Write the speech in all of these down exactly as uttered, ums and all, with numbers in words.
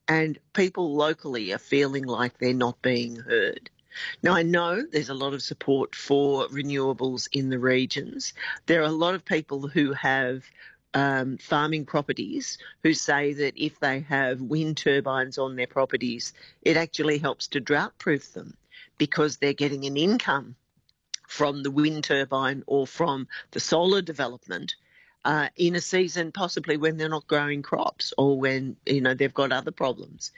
and people locally are feeling like they're not being heard. Now, I know there's a lot of support for renewables in the regions. There are a lot of people who have um, farming properties who say that if they have wind turbines on their properties, it actually helps to drought-proof them because they're getting an income from the wind turbine or from the solar development uh, in a season possibly when they're not growing crops or when, you know, they've got other problems.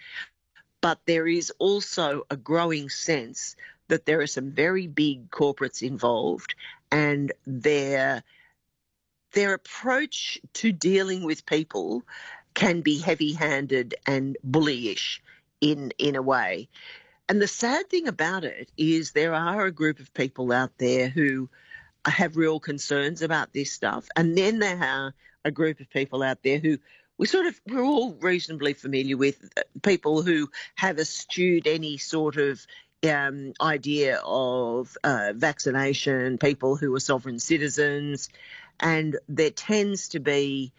But there is also a growing sense that there are some very big corporates involved, and their their approach to dealing with people can be heavy-handed and bullyish in in a way. And the sad thing about it is there are a group of people out there who have real concerns about this stuff, and then there are a group of people out there who we sort of, we're all reasonably familiar with, people who have eschewed any sort of um, idea of uh, vaccination, people who are sovereign citizens, and there tends to be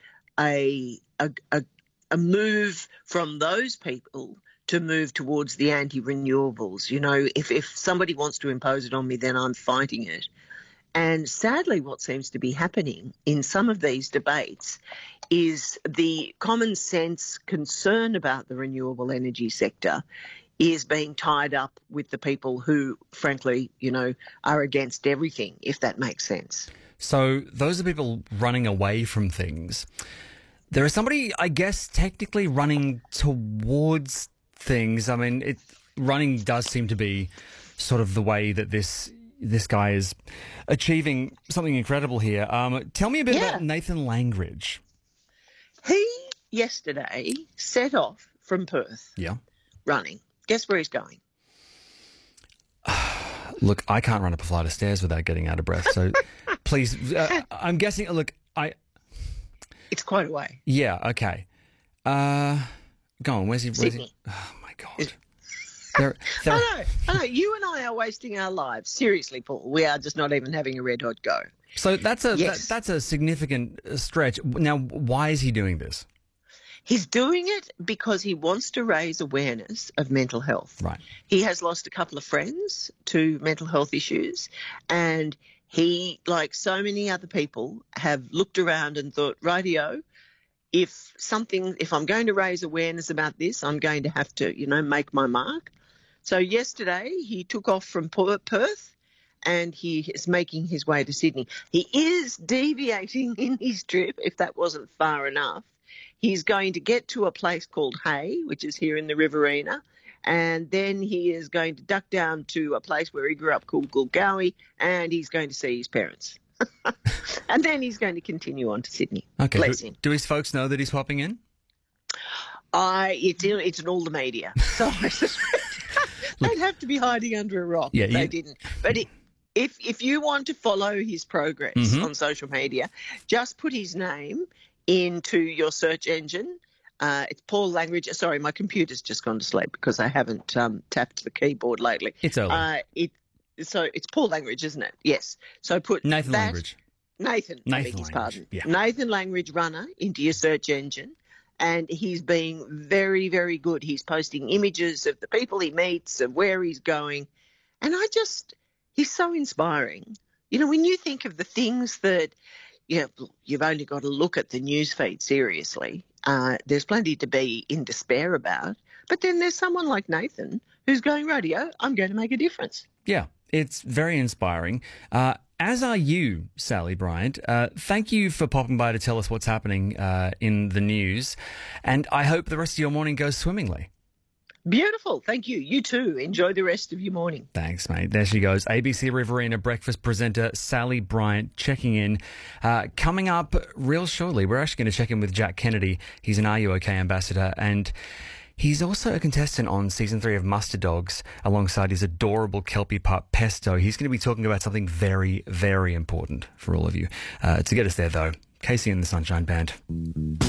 a, a, a, a move from those people to move towards the anti-renewables. You know, if, if somebody wants to impose it on me, then I'm fighting it. And sadly, what seems to be happening in some of these debates is the common sense concern about the renewable energy sector is being tied up with the people who, frankly, you know, are against everything, if that makes sense. So those are people running away from things. There is somebody, I guess, technically running towards things. I mean, it, running does seem to be sort of the way that this this guy is achieving something incredible here. Um, tell me a bit Yeah. about Nathan Langridge. He, yesterday, set off from Perth Yeah. running. Guess where he's going? Look, I can't run up a flight of stairs without getting out of breath. So please, uh, I'm guessing, look, I... It's quite a way. Yeah, okay. Uh, go on, where's he? Where's he? Sydney. Oh, my God. Is- There, there, I know, I know. You and I are wasting our lives. Seriously, Paul. We are just not even having a red hot go. so that's a Yes. that, that's a significant stretch. Now, why is he doing this? He's doing it because he wants to raise awareness of mental health. Right. He has lost a couple of friends to mental health issues, and he, like so many other people, have looked around and thought, rightio, if something, if I'm going to raise awareness about this, I'm going to have to, you know, make my mark. So yesterday he took off from Perth and he is making his way to Sydney. He is deviating in his trip, if that wasn't far enough. He's going to get to a place called Hay, which is here in the Riverina, and then he is going to duck down to a place where he grew up called Gulgowie, and he's going to see his parents. And then he's going to continue on to Sydney. Okay. Bless Do, him. do his folks know that he's popping in? I, it's, in, it's in all the media. So I suspect they'd have to be hiding under a rock. Yeah, they you- didn't. But it, if if you want to follow his progress Mhm. on social media, just put his name into your search engine. Uh, it's Paul Langridge. Sorry, my computer's just gone to sleep because I haven't um, tapped the keyboard lately. It's early. Uh, it, so it's Paul Langridge, isn't it? Yes. So put Nathan that, Langridge. Nathan, I Nathan beg his Langridge, pardon. yeah. Nathan Langridge runner into your search engine, and he's being very, very good. He's posting images of the people he meets, of where he's going, and I just, he's so inspiring. You know, when you think of the things that, you know, you've only got to look at the newsfeed seriously. Uh, there's plenty to be in despair about, but then there's someone like Nathan who's going, radio, I'm going to make a difference. Yeah, it's very inspiring. Uh, as are you, Sally Bryant. Uh, thank you for popping by to tell us what's happening uh, in the news. And I hope the rest of your morning goes swimmingly. Beautiful. Thank you. You too. Enjoy the rest of your morning. Thanks, mate. There she goes. A B C Riverina breakfast presenter Sally Bryant checking in. Uh, coming up real shortly, we're actually going to check in with Jack Kennedy. He's an Are You OK ambassador, and he's also a contestant on season three of Muster Dogs alongside his adorable Kelpie pup Pesto. He's going to be talking about something very, very important for all of you. Uh, to get us there, though, Casey and the Sunshine Band.